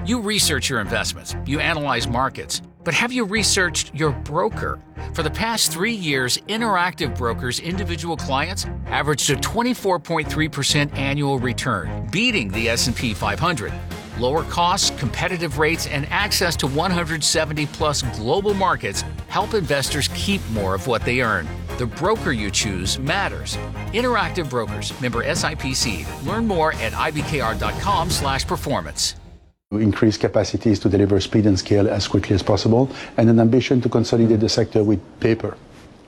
You research your investments, you analyze markets, but have you researched your broker? For the past 3 years, Interactive Brokers' individual clients averaged a 24.3% annual return, beating the S&P 500. Lower costs, competitive rates, and access to 170-plus global markets help investors keep more of what they earn. The broker you choose matters. Interactive Brokers, member SIPC. Learn more at ibkr.com/performance. Increase capacities to deliver speed and scale as quickly as possible, and an ambition to consolidate the sector with paper.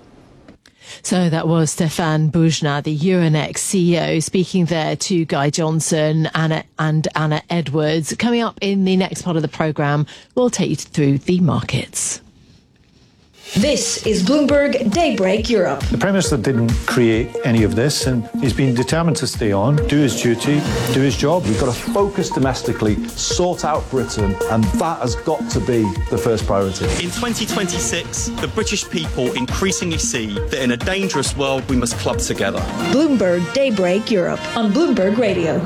So that was Stefan Bujna, the Euronext CEO, speaking there to Guy Johnson and Anna Edwards. Coming up in the next part of the programme, we'll take you through the markets. This is Bloomberg Daybreak Europe. The Prime Minister didn't create any of this, and he's been determined to stay on, do his duty, do his job. We've got to focus domestically, sort out Britain, and that has got to be the first priority. In 2026, the British people increasingly see that in a dangerous world, we must club together. Bloomberg Daybreak Europe on Bloomberg Radio.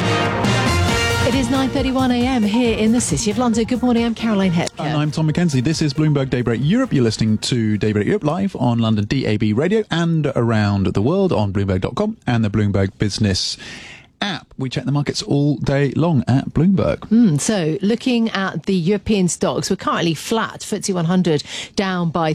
It is 9:31am here in the City of London. Good morning, I'm Caroline Hepker. And I'm Tom McKenzie. This is Bloomberg Daybreak Europe. You're listening to Daybreak Europe live on London DAB Radio and around the world on Bloomberg.com and the Bloomberg Business app. We check the markets all day long at Bloomberg. So looking at the European stocks, we're currently flat. FTSE 100 down by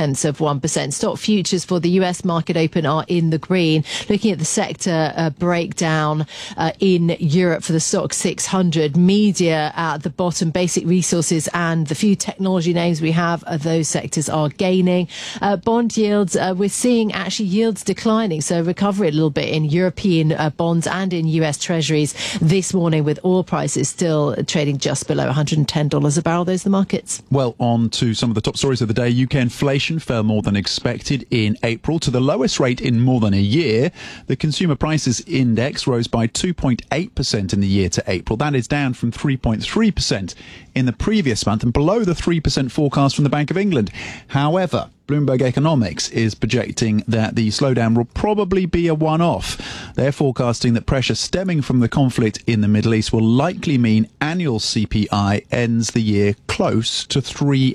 0.3%. Stock futures for the US market open are in the green. Looking at the sector breakdown in Europe for the stock 600, media at the bottom, basic resources and the few technology names we have, those sectors are gaining. Bond yields, we're seeing actually yields declining, so recovery a little bit in European bonds and in US Treasuries this morning, with oil prices still trading just below $110 a barrel. Those are the markets. Well, on to some of the top stories of the day. UK inflation fell more than expected in April to the lowest rate in more than a year. The Consumer Prices Index rose by 2.8% in the year to April. That is down from 3.3% in the previous month and below the 3% forecast from the Bank of England. However, Bloomberg Economics is projecting that the slowdown will probably be a one-off. They're forecasting that pressure stemming from the conflict in the Middle East will likely mean annual CPI ends the year close to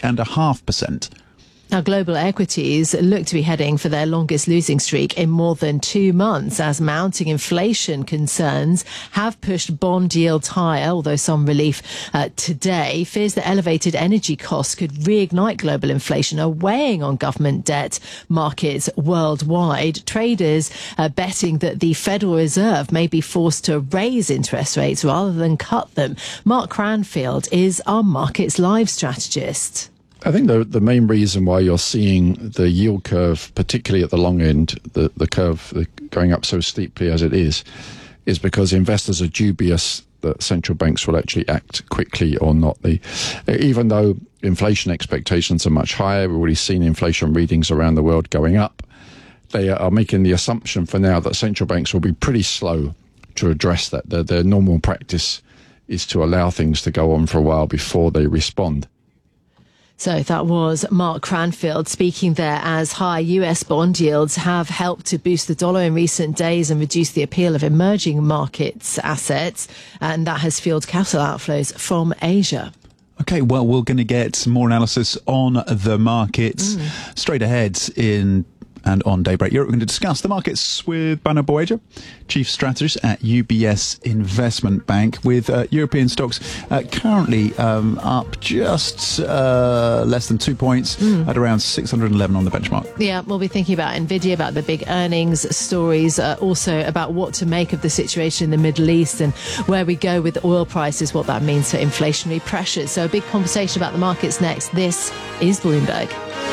3.5%. Now, global equities look to be heading for their longest losing streak in more than 2 months, as mounting inflation concerns have pushed bond yields higher, although some relief today. Fears that elevated energy costs could reignite global inflation are weighing on government debt markets worldwide. Traders betting that the Federal Reserve may be forced to raise interest rates rather than cut them. Mark Cranfield is our Markets Live strategist. I think the main reason why you're seeing the yield curve, particularly at the long end, the curve going up so steeply as it is because investors are dubious that central banks will actually act quickly or not. Even though inflation expectations are much higher, we've already seen inflation readings around the world going up, they are making the assumption for now that central banks will be pretty slow to address that. Their normal practice is to allow things to go on for a while before they respond. So that was Mark Cranfield speaking there, as high US bond yields have helped to boost the dollar in recent days and reduce the appeal of emerging markets assets. And that has fueled capital outflows from Asia. Okay, well, we're going to get more analysis on the markets straight ahead and on Daybreak Europe. We're going to discuss the markets with Bano Boeja, Chief Strategist at UBS Investment Bank, with European stocks currently up just less than 2 points at around 611 on the benchmark. Yeah, we'll be thinking about Nvidia, about the big earnings stories, also about what to make of the situation in the Middle East and where we go with oil prices, what that means for inflationary pressures. So a big conversation about the markets next. This is Bloomberg.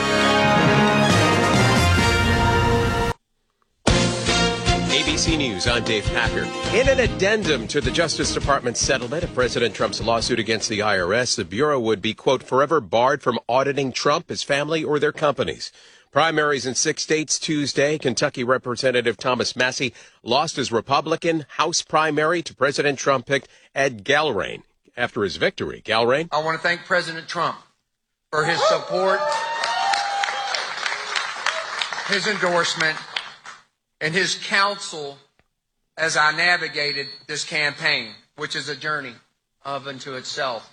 ABC News, I'm Dave Packer. In an addendum to the Justice Department's settlement of President Trump's lawsuit against the IRS, the Bureau would be, quote, forever barred from auditing Trump, his family, or their companies. Primaries in 6 states Tuesday. Kentucky Representative Thomas Massie lost his Republican House primary to President Trump picked Ed Galbraith. After his victory, Galbraith. I want to thank President Trump for his support, his endorsement, and his counsel as I navigated this campaign, which is a journey of unto itself.